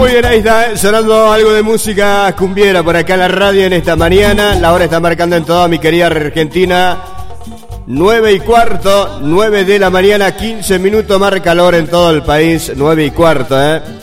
Muy bien, ahí está, sonando algo de música cumbiera por acá en la radio en esta mañana. La hora está marcando en toda mi querida Argentina 9:15, 9 de la mañana, 15 minutos, marca calor en todo el país, 9:15,